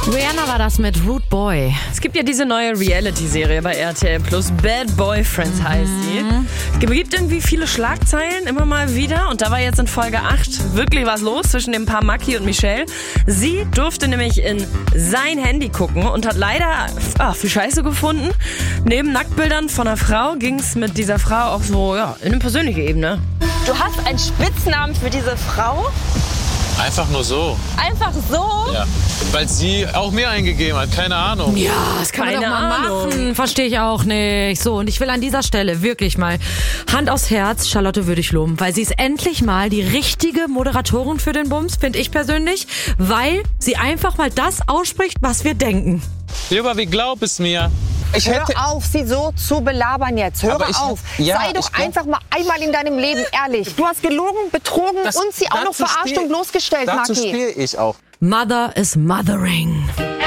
Rihanna war das mit Rude Boy. Es gibt ja diese neue Reality-Serie bei RTL Plus, Bad Boyfriends heißt sie. Es gibt irgendwie viele Schlagzeilen, immer mal wieder. Und da war jetzt in Folge 8 wirklich was los zwischen dem Paar Maki und Michelle. Sie durfte nämlich in sein Handy gucken und hat leider viel Scheiße gefunden. Neben Nacktbildern von einer Frau ging es mit dieser Frau auch so in eine persönliche Ebene. Du hast einen Spitznamen für diese Frau? Einfach nur so. Einfach so? Ja. Weil sie auch mir eingegeben hat, keine Ahnung. Ja, das kann man Keine doch mal Ahnung. machen. Verstehe ich auch nicht. So, und ich will an dieser Stelle wirklich mal Hand aufs Herz Charlotte würdig loben, weil sie ist endlich mal die richtige Moderatorin für den Bums, finde ich persönlich, weil sie einfach mal das ausspricht, was wir denken. Silber, glaub es mir. Hör auf, sie so zu belabern jetzt. Hör auf. Sei doch einfach mal einmal in deinem Leben ehrlich. Du hast gelogen, betrogen und sie auch noch verarscht und bloßgestellt, Dazu Maki. stehe ich auch. Mother is mothering.